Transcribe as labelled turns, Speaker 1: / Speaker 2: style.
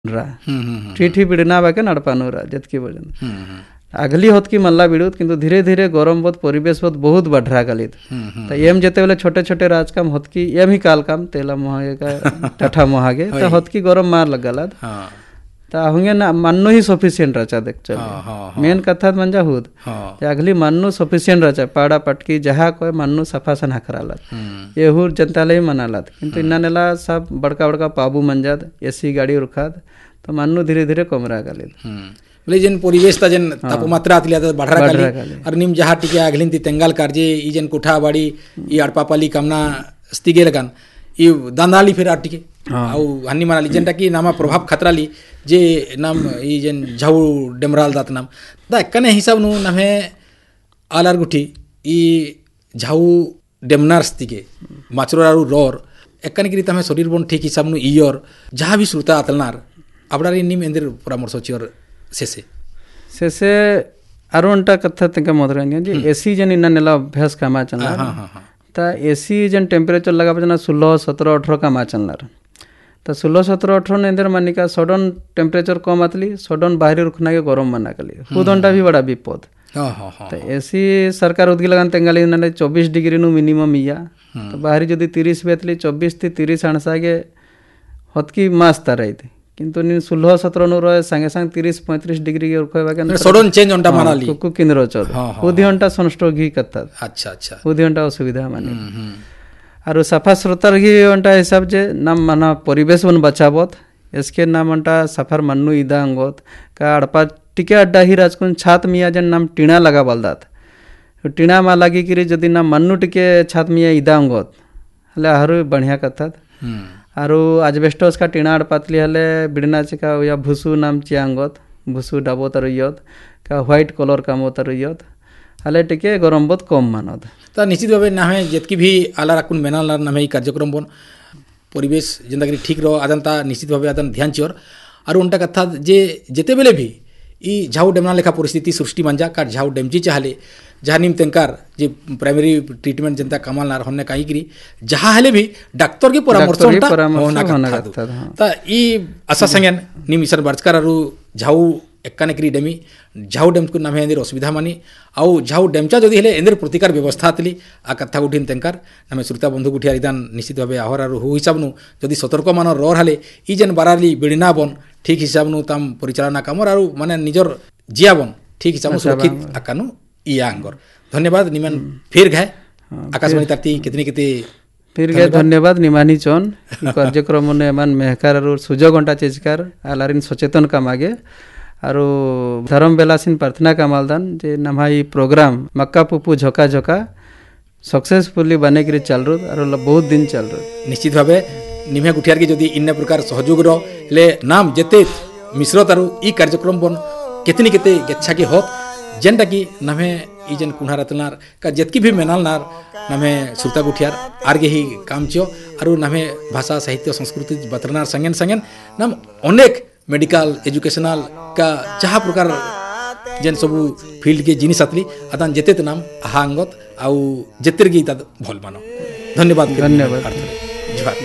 Speaker 1: रा टीठी बिड़ना बाके नड़पानुरा जतकी बजन आगली होत की मल्ला बिड़ुत किंतु धीरे धीरे गरम बोध परिवेश बोध बहुत बढ़ा गलित तो एम जेते बेले छोटे छोटे राजकाम होत की एम ही काल काम तेला मोहागे का टठा मोहागे तो होत की गरम मार लगलाद ता हुंगे ना मन्नु ही सफिशिएंट रचा देख चल मेन कथा मंजा हुद अगली मन्नु सफिशिएंट रचा पाड़ा पटकी जहा कोई मन्नु सफा सन हकरालत ये हुर जनता ले मनालत किंतु इन्ना नेला सब बड़का बड़का पाबू मंजाद एसी गाड़ी रुखाद तो मन्नु धीरे धीरे कमरा गलित
Speaker 2: बोले जेन परिवेश ता जेन तापमात्रा आतलिया त बढ़रा काली और निम जहा टिके अगलिन ती तेंगाल कारजे ई जेन कोठा बाड़ी ई अडपापाली कामना स्तिगे लगन ई दांदाली फिर आटिके आउ हन्नी मानाली जेनटा की नामा प्रभाव खतराली जे नाम ई जेन झाऊ डेमराल दात नाम दा कने हिसाब नु नमे आलार गुठी ई झाऊ डेमनार स्तिगे माचरोरारू रोर एकने की तमे शरीर बन ठीक हिसाब नु इयर जहा भी श्रोता आतलनार abdari nim endir परामर्श चियर
Speaker 1: से अरुणटा कथा तंका मोदरंगे जे एसी जन इन्ना नेला अभ्यास कामा चनला ता एसी जन टेम्परेचर लगा बजना 16 17 18 कामा चनला ता 16 17 18 नेंदर मानिका सडन टेम्परेचर कम आतली सडन बाहरी रुखना के गरम मना कली खुदंटा भी बड़ा विपद तो एसी सरकार उदगी लगन तेंगाली नने 24 डिग्री नु मिनिमम इया तो बाहरी जदी 30 बेतली 24 थी 30 अणसागे हतकी मास ताराइते किंतु नि 16 17 नु रहे संगे संग 30 35 डिग्री के रखोबा के
Speaker 2: सडन चेंज ओंटा मानाली
Speaker 1: कुकु किनरो चोद उदी घंटा सनस्ट्रोक ही कत्ता
Speaker 2: अच्छा अच्छा
Speaker 1: उदी घंटा असुविधा माने आरो सफा स्रोतर ही ओंटा हिसाब जे नाम माना परिवेश वन बचावत इसके नाम ओंटा सफर मन्नु इदा अंगत का अडपा टिके अड्डा ही राजकुन छात मिया जन नाम टीना लगा बलदात टीना मा लागी कि जदी नाम मन्नु टिके छात मिया इदा अंगत हले आरो बढ़िया कथा आरो आजबेस्टोस का टीना अडपातली हले बिडना चिका या भुसु नाम चियांगत भुसु डाबो तरयत का व्हाइट कलर कामो तरयत हले टिके गरम बोत कम मानद
Speaker 2: ता निश्चित भाबे नामे जेतकी भी आला राकुन मेनाल नामे कार्यक्रम बन परिवेश जिंदगी ठीक रहो आदनता निश्चित भाबे आदन ध्यान चियर आरो उनटा कथा जे जेते बेले भी ई झाऊ डेमना लेखा परिस्थिति सृष्टि मंजा का झाऊ डेमची चाहले जहाँ निम तेंकार जे प्राइमरी ट्रीटमेंट जनता कमाल नार हमने कहीं करी जहाँ हले भी डॉक्टर के परामर्श होना कथा ता ई आशा संगन निम ईश्वर बर्चकर आरु झाऊ एक्काने करी डेमी झाऊ डेम को नाम है एंदर असुविधा मानी आउ झाऊ डेमचा जदि हेले एंदर प्रतिकार व्यवस्था आतली आ कथा गुठिन तेंकार नामे श्रोता बंधु गुठिया रिदान निश्चित भाबे आहोर आरु हो हिसाब नु जदि सतर्क मान रोर हले ई जेन बाराली बिड़ना बन ठीक हिसाब नु ताम परिचालना कामर आरु माने निजर जियाबन ठीक हिसाब सुरक्षित आकानु इयांगर धन्यवाद निमन फिर गए आकाशवाणी ताती कितनी कितनी
Speaker 1: फिर गए धन्यवाद निमानी चोन कार्यक्रम ने मन मेहकार और सुजोग घंटा चेजकार आलारिन सचेतन का मागे आरो धर्म बेलासिन प्रार्थना का मालदान जे नमाई प्रोग्राम मक्का पुपु झोका झोका सक्सेसफुली बने करी चल रो आरो बहुत दिन चल रो
Speaker 2: निश्चित भाबे निमे गुठियार की जदी इन प्रकार सहयोग रो ले नाम जेते मिश्र तारु ई कार्यक्रम बन कितनी किते गच्छा की होत जेनटा की नमे ई जन कुन्हा रतनार का जेतकी भी मेनाल नार नमे सुरता गुठियार आरगे ही काम चियो आरु नमे भाषा साहित्य संस्कृति बतरनार संगन संगन नम अनेक मेडिकल एजुकेशनल का जहाँ प्रकार जेन सबू फील्ड के जिनिस आतली आदान जेते नाम आहांगत आउ जेतेर की भल मानो धन्यवाद
Speaker 1: धन्यवाद।